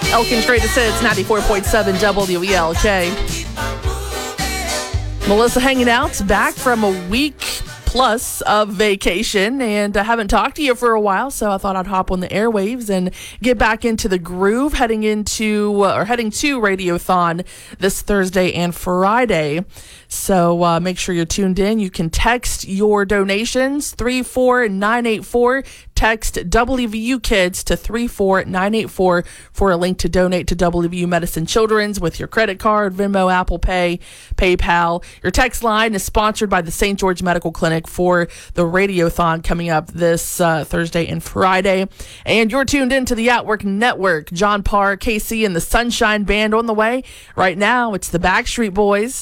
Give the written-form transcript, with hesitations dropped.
Elkin's Greatest Hits, 94.7 WELK. Melissa hanging out, back from a week plus of vacation, and I haven't talked to you for a while, so I thought I'd hop on the airwaves and get back into the groove, heading to Radiothon this Thursday and Friday. So make sure you're tuned in. You can text your donations 34984. Text WVU Kids to 34984 for a link to donate to WVU Medicine Children's with your credit card, Venmo, Apple Pay, PayPal. Your text line is sponsored by the St. George Medical Clinic for the Radiothon coming up this Thursday and Friday. And you're tuned into the Outwork Network. John Parr, Casey, and the Sunshine Band on the way. Right now, it's the Backstreet Boys.